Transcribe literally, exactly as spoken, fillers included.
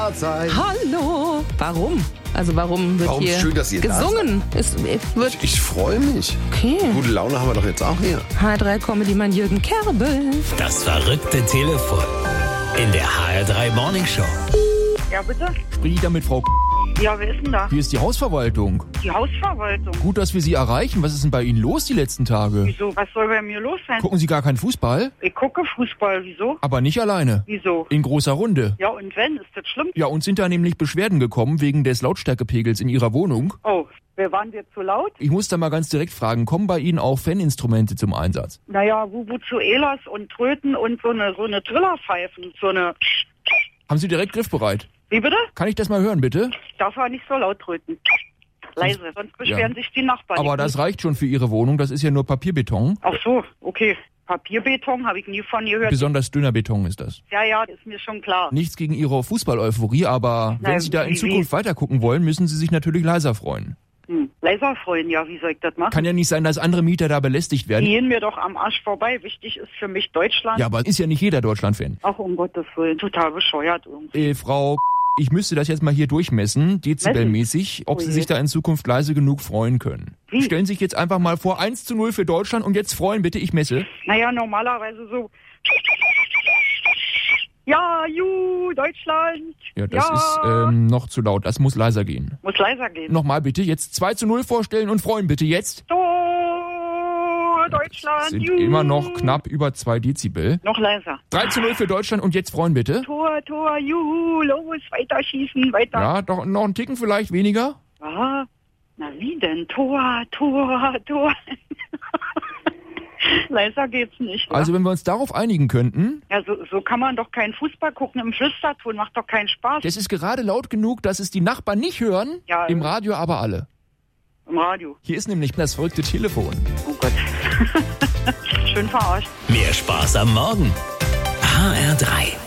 Hallo. Warum? Also warum wird Warum hier schön, dass ihr gesungen? da Es, es wird Ich, ich freue mich. okay. Gute Laune haben wir doch jetzt auch hier. H drei Comedy, mein Jürgen Kerbel. Das verrückte Telefon in der H R drei Morning Show. Ja, bitte? Sprich ich da mit Frau K***? Ja, wer ist denn da? Hier ist die Hausverwaltung. Die Hausverwaltung. Gut, dass wir Sie erreichen. Was ist denn bei Ihnen los die letzten Tage? Wieso? Was soll bei mir los sein? Gucken Sie gar keinen Fußball? Ich gucke Fußball. Wieso? Aber nicht alleine. Wieso? In großer Runde. Ja, und wenn? Ist das schlimm? Ja, uns sind da nämlich Beschwerden gekommen wegen des Lautstärkepegels in Ihrer Wohnung. Oh, wer waren jetzt zu laut? Ich muss da mal ganz direkt fragen, kommen bei Ihnen auch Faninstrumente zum Einsatz? Naja, Vuvuzelas und Tröten und so eine, so eine Trillerpfeifen. So eine... Haben Sie direkt griffbereit? Wie bitte? Kann ich das mal hören, bitte? Darf er nicht so laut tröten. Leise, sonst beschweren Ja. sich die Nachbarn. Aber Ich das muss- reicht schon für Ihre Wohnung. Das ist ja nur Papierbeton. Ach so, okay. Papierbeton habe ich nie von gehört. Besonders dünner Beton ist das. Ja, ja, ist mir schon klar. Nichts gegen Ihre Fußball-Euphorie, aber Na, wenn Sie da in wie- Zukunft weitergucken wollen, müssen Sie sich natürlich leiser freuen. Hm. Leiser freuen, ja, wie soll ich das machen? Kann ja nicht sein, dass andere Mieter da belästigt Die werden. gehen mir doch am Arsch vorbei. Wichtig ist für mich Deutschland. Ja, aber ist ja nicht jeder Deutschland-Fan. Ach, um Gottes Willen, total bescheuert irgendwie. Äh, Frau, ich müsste das jetzt mal hier durchmessen, dezibelmäßig, ob Oh Sie je. sich da in Zukunft leise genug freuen können. Wie? Stellen Sie sich jetzt einfach mal vor, eins zu null für Deutschland und jetzt freuen bitte, ich messe. Naja, normalerweise so. Ja, ju, Deutschland. Ja, das ist ähm, noch zu laut, das muss leiser gehen. Muss leiser gehen. Nochmal bitte, jetzt zwei zu null vorstellen und freuen bitte jetzt. So, Deutschland, Sind ju. immer noch knapp über zwei Dezibel. Noch leiser. drei zu null für Deutschland und jetzt freuen bitte. Tor, Tor, juhu, los, weiter schießen, weiter. Ja, doch noch einen Ticken vielleicht weniger. Aha. Na wie denn? Tor, Tor, Tor. Leiser geht's nicht. wa? Also wenn wir uns darauf einigen könnten, ja, so, so kann man doch keinen Fußball gucken im Flüsterton, macht doch keinen Spaß. das ist gerade laut genug, dass es die Nachbarn nicht hören, Ja, im äh. Radio aber alle. Im Radio. Hier ist nämlich das verrückte Telefon. Oh Gott. Schön verarscht. Mehr Spaß am Morgen. H R drei.